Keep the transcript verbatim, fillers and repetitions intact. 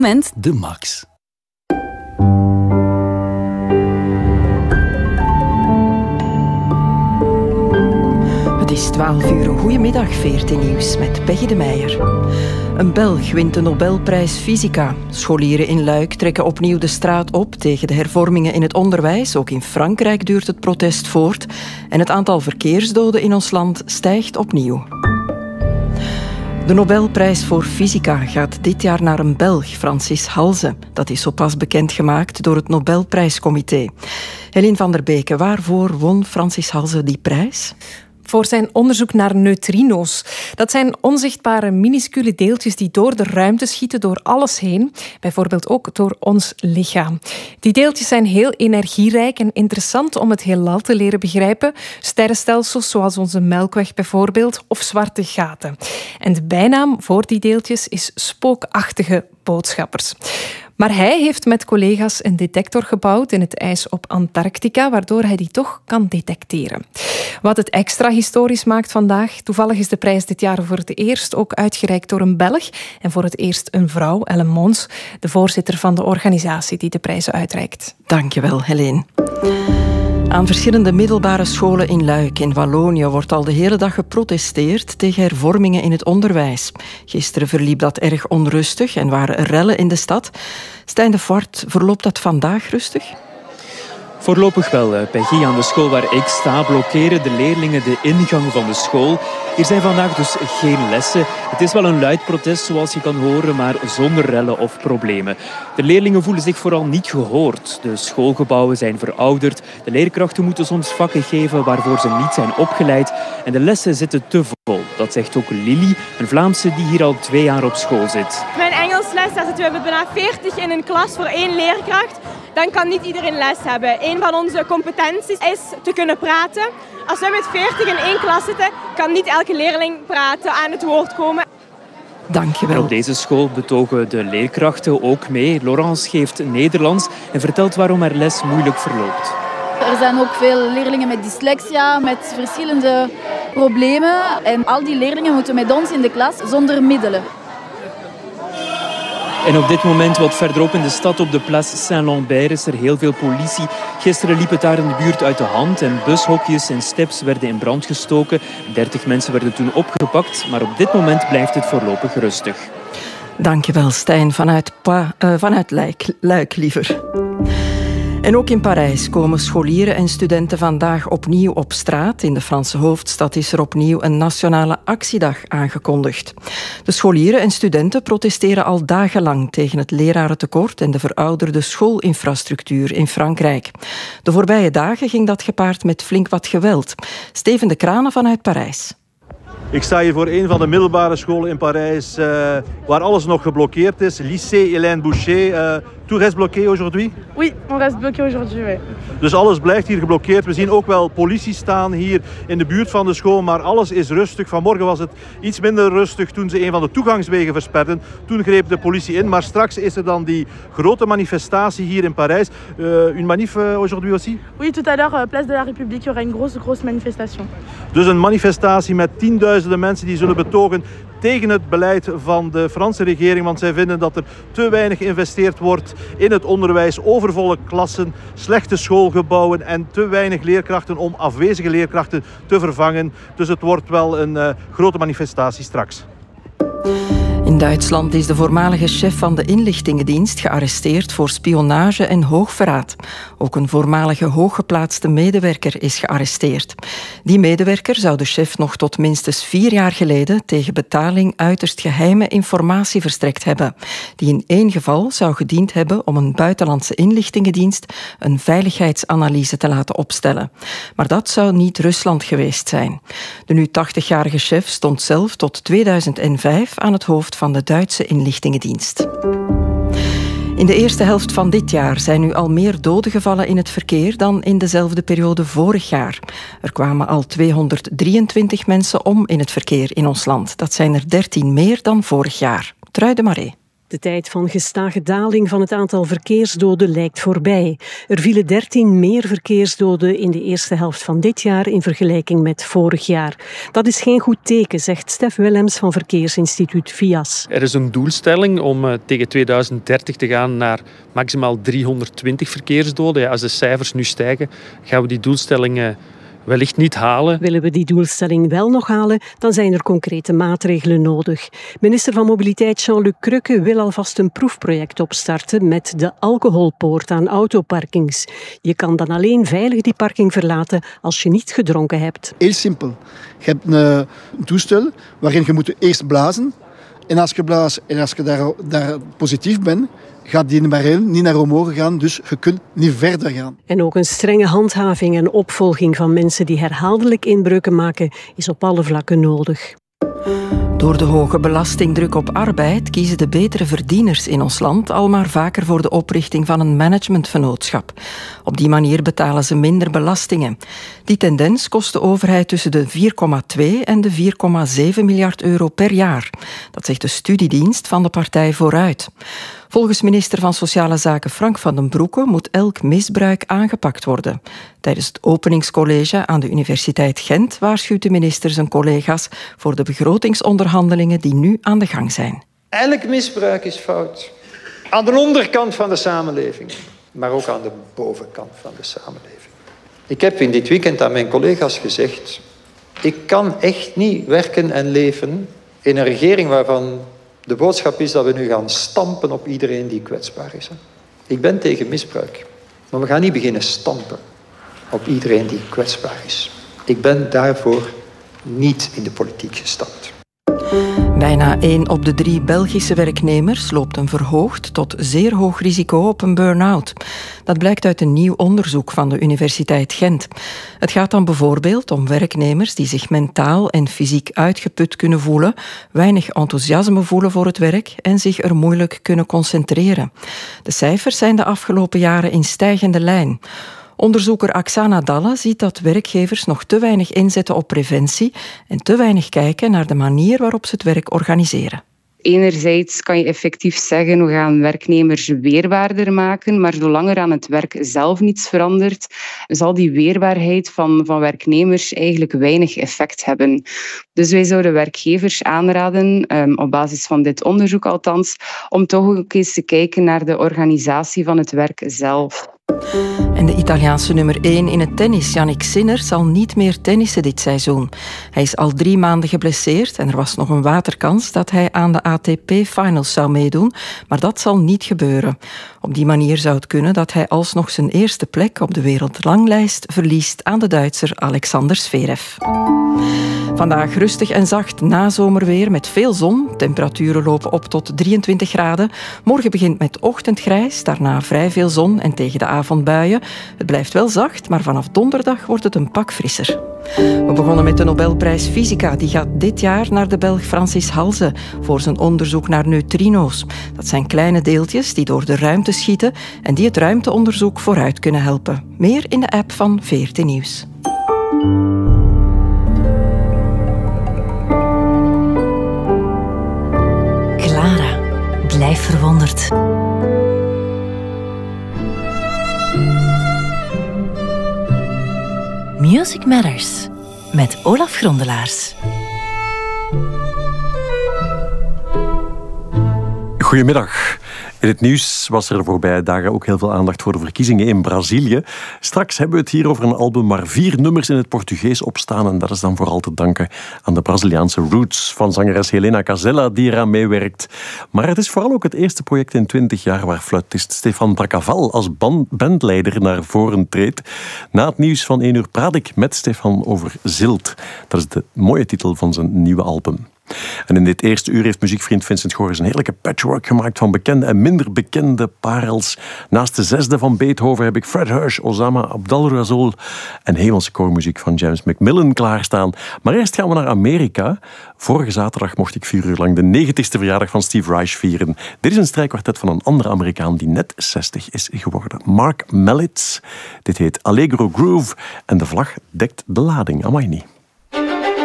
Moment de max. Het is twaalf uur. Goedemiddag, V R T Nieuws met Peggy de Meijer. Een Belg wint de Nobelprijs Fysica. Scholieren in Luik trekken opnieuw de straat op tegen de hervormingen in het onderwijs. Ook in Frankrijk duurt het protest voort. En het aantal verkeersdoden in ons land stijgt opnieuw. De Nobelprijs voor Fysica gaat dit jaar naar een Belg, Francis Halse. Dat is zo pas bekendgemaakt door het Nobelprijscomité. Helene van der Beke, waarvoor won Francis Halse die prijs? Voor zijn onderzoek naar neutrino's. Dat zijn onzichtbare minuscule deeltjes die door de ruimte schieten, door alles heen. Bijvoorbeeld ook door ons lichaam. Die deeltjes zijn heel energierijk en interessant om het heelal te leren begrijpen. Sterrenstelsels zoals onze Melkweg bijvoorbeeld, of zwarte gaten. En de bijnaam voor die deeltjes is spookachtige boodschappers. Maar hij heeft met collega's een detector gebouwd in het ijs op Antarctica, waardoor hij die toch kan detecteren. Wat het extra historisch maakt vandaag, toevallig is de prijs dit jaar voor het eerst ook uitgereikt door een Belg en voor het eerst een vrouw, Ellen Mons, de voorzitter van de organisatie die de prijzen uitreikt. Dankjewel, Helene. Aan verschillende middelbare scholen in Luik in Wallonië wordt al de hele dag geprotesteerd tegen hervormingen in het onderwijs. Gisteren verliep dat erg onrustig en waren er rellen in de stad. Stijn de Voort, verloopt dat vandaag rustig? Voorlopig wel, Peggy. Aan de school waar ik sta blokkeren de leerlingen de ingang van de school. Hier zijn vandaag dus geen lessen. Het is wel een luid protest, zoals je kan horen, maar zonder rellen of problemen. De leerlingen voelen zich vooral niet gehoord. De schoolgebouwen zijn verouderd. De leerkrachten moeten soms vakken geven waarvoor ze niet zijn opgeleid. En de lessen zitten te vol. Dat zegt ook Lily, een Vlaamse die hier al twee jaar op school zit. Mijn Engelsles, daar zitten we bijna veertig in een klas voor één leerkracht. Dan kan niet iedereen les hebben. Een van onze competenties is te kunnen praten. Als we met veertig in één klas zitten, kan niet elke leerling praten, aan het woord komen. Dankjewel. En op deze school betogen de leerkrachten ook mee. Laurence geeft Nederlands en vertelt waarom haar les moeilijk verloopt. Er zijn ook veel leerlingen met dyslexia, met verschillende problemen. En al die leerlingen moeten met ons in de klas zonder middelen. En op dit moment, wat verderop in de stad op de Place Saint-Lambert, is er heel veel politie. Gisteren liep het daar in de buurt uit de hand en bushokjes en steps werden in brand gestoken. dertig mensen werden toen opgepakt, maar op dit moment blijft het voorlopig rustig. Dankjewel, Stijn, vanuit, pa, uh, vanuit Luik, Luik liever. En ook in Parijs komen scholieren en studenten vandaag opnieuw op straat. In de Franse hoofdstad is er opnieuw een nationale actiedag aangekondigd. De scholieren en studenten protesteren al dagenlang tegen het lerarentekort en de verouderde schoolinfrastructuur in Frankrijk. De voorbije dagen ging dat gepaard met flink wat geweld. Steven de Kranen vanuit Parijs. Ik sta hier voor een van de middelbare scholen in Parijs, uh, waar alles nog geblokkeerd is. Lycée Hélène Boucher. Uh, tout reste bloqué aujourd'hui? Oui, on reste bloqué aujourd'hui, oui. Dus alles blijft hier geblokkeerd. We zien ook wel politie staan hier in de buurt van de school, maar alles is rustig. Vanmorgen was het iets minder rustig toen ze een van de toegangswegen versperden. Toen greep de politie in, maar straks is er dan die grote manifestatie hier in Parijs. Uh, une manif uh, aujourd'hui aussi? Oui, tout à l'heure, uh, place de la République, il y aura une grosse, grosse manifestation. Dus een manifestatie met tienduizenden mensen die zullen betogen tegen het beleid van de Franse regering, want zij vinden dat er te weinig geïnvesteerd wordt in het onderwijs, overvolle klassen, slechte schoolgebouwen en te weinig leerkrachten om afwezige leerkrachten te vervangen. Dus het wordt wel een uh, grote manifestatie straks. In Duitsland is de voormalige chef van de inlichtingendienst gearresteerd voor spionage en hoogverraad. Ook een voormalige hooggeplaatste medewerker is gearresteerd. Die medewerker zou de chef nog tot minstens vier jaar geleden tegen betaling uiterst geheime informatie verstrekt hebben, die in één geval zou gediend hebben om een buitenlandse inlichtingendienst een veiligheidsanalyse te laten opstellen. Maar dat zou niet Rusland geweest zijn. De nu tachtigjarige chef stond zelf tot tweeduizend vijf aan het hoofd van de Duitse inlichtingendienst. In de eerste helft van dit jaar zijn nu al meer doden gevallen in het verkeer dan in dezelfde periode vorig jaar. Er kwamen al tweehonderddrieëntwintig mensen om in het verkeer in ons land. Dat zijn er dertien meer dan vorig jaar. Trui de Marais. De tijd van gestage daling van het aantal verkeersdoden lijkt voorbij. Er vielen dertien meer verkeersdoden in de eerste helft van dit jaar in vergelijking met vorig jaar. Dat is geen goed teken, zegt Stef Willems van Verkeersinstituut V I A S. Er is een doelstelling om uh, tegen tweeduizend dertig te gaan naar maximaal driehonderdtwintig verkeersdoden. Ja, als de cijfers nu stijgen, gaan we die doelstelling uh, wellicht niet halen. Willen we die doelstelling wel nog halen, dan zijn er concrete maatregelen nodig. Minister van Mobiliteit Jean-Luc Crukke wil alvast een proefproject opstarten met de alcoholpoort aan autoparkings. Je kan dan alleen veilig die parking verlaten als je niet gedronken hebt. Heel simpel. Je hebt een, een toestel waarin je moet eerst blazen. En als je blaast en als je daar, daar positief bent, gaat die barrel niet naar omhoog gaan, dus je kunt niet verder gaan. En ook een strenge handhaving en opvolging van mensen die herhaaldelijk inbreuken maken is op alle vlakken nodig. Door de hoge belastingdruk op arbeid kiezen de betere verdieners in ons land al maar vaker voor de oprichting van een managementvennootschap. Op die manier betalen ze minder belastingen. Die tendens kost de overheid tussen de vier komma twee en de vier komma zeven miljard euro per jaar. Dat zegt de studiedienst van de partij Vooruit. Volgens minister van Sociale Zaken Frank van den Broeke moet elk misbruik aangepakt worden. Tijdens het openingscollege aan de Universiteit Gent waarschuwt de minister zijn collega's voor de begrotingsonderhandelingen die nu aan de gang zijn. Elk misbruik is fout. Aan de onderkant van de samenleving, maar ook aan de bovenkant van de samenleving. Ik heb in dit weekend aan mijn collega's gezegd, ik kan echt niet werken en leven in een regering waarvan de boodschap is dat we nu gaan stampen op iedereen die kwetsbaar is. Ik ben tegen misbruik, maar we gaan niet beginnen stampen op iedereen die kwetsbaar is. Ik ben daarvoor niet in de politiek gestapt. Bijna één op de drie Belgische werknemers loopt een verhoogd tot zeer hoog risico op een burn-out. Dat blijkt uit een nieuw onderzoek van de Universiteit Gent. Het gaat dan bijvoorbeeld om werknemers die zich mentaal en fysiek uitgeput kunnen voelen, weinig enthousiasme voelen voor het werk en zich er moeilijk kunnen concentreren. De cijfers zijn de afgelopen jaren in stijgende lijn. Onderzoeker Aksana Dalle ziet dat werkgevers nog te weinig inzetten op preventie en te weinig kijken naar de manier waarop ze het werk organiseren. Enerzijds kan je effectief zeggen, we gaan werknemers weerbaarder maken, maar zolang er aan het werk zelf niets verandert, zal die weerbaarheid van, van werknemers eigenlijk weinig effect hebben. Dus wij zouden werkgevers aanraden, um, op basis van dit onderzoek althans, om toch ook eens te kijken naar de organisatie van het werk zelf. En de Italiaanse nummer één in het tennis, Jannik Sinner, zal niet meer tennissen dit seizoen. Hij is al drie maanden geblesseerd en er was nog een waterkans dat hij aan de A T P-finals zou meedoen, maar dat zal niet gebeuren. Op die manier zou het kunnen dat hij alsnog zijn eerste plek op de wereldranglijst verliest aan de Duitser Alexander Zverev. Vandaag rustig en zacht nazomerweer met veel zon. Temperaturen lopen op tot drieëntwintig graden. Morgen begint met ochtendgrijs, daarna vrij veel zon en tegen de avond buien. Het blijft wel zacht, maar vanaf donderdag wordt het een pak frisser. We begonnen met de Nobelprijs Fysica. Die gaat dit jaar naar de Belg Francis Halse voor zijn onderzoek naar neutrino's. Dat zijn kleine deeltjes die door de ruimte schieten en die het ruimteonderzoek vooruit kunnen helpen. Meer in de app van V R T Nieuws. Clara, blijf verwonderd. Music Matters met Olaf Grondelaars. Goedemiddag. In het nieuws was er de voorbije dagen ook heel veel aandacht voor de verkiezingen in Brazilië. Straks hebben we het hier over een album waar vier nummers in het Portugees op staan. En dat is dan vooral te danken aan de Braziliaanse roots van zangeres Helena Casella die eraan meewerkt. Maar het is vooral ook het eerste project in twintig jaar waar fluitist Stefan Bracaval als bandleider naar voren treedt. Na het nieuws van één uur praat ik met Stefan over Zilt. Dat is de mooie titel van zijn nieuwe album. En in dit eerste uur heeft muziekvriend Vincent Goris een heerlijke patchwork gemaakt van bekende en minder bekende parels. Naast de zesde van Beethoven heb ik Fred Hirsch, Osama Abdalrazol en hemelse koormuziek van James Macmillan klaarstaan. Maar eerst gaan we naar Amerika. Vorige zaterdag mocht ik vier uur lang de negentigste verjaardag van Steve Reich vieren. Dit is een strijkkwartet van een andere Amerikaan die net zestig is geworden. Mark Mellits. Dit heet Allegro Groove en de vlag dekt de lading. Amai niet.